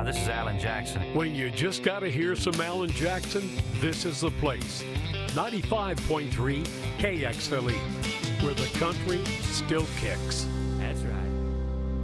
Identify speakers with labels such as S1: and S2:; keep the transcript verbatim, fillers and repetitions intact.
S1: this is Alan Jackson.
S2: When you just got to hear some Alan Jackson, this is the place. ninety-five point three K X L E, where the country still kicks.